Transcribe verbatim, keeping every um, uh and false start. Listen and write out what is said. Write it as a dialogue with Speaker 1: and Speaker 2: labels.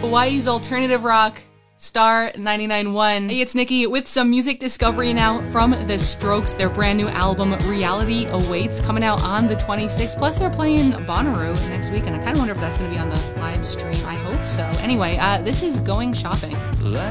Speaker 1: Hawaii's alternative rock, Star ninety-nine point one. Hey, it's Nikki with some music discovery now from The Strokes. Their brand new album, Reality Awaits, coming out on the twenty-sixth. Plus, they're playing Bonnaroo next week, and I kind of wonder if that's going to be on the live stream. I hope so. Anyway, uh, this is Going Shopping.
Speaker 2: Like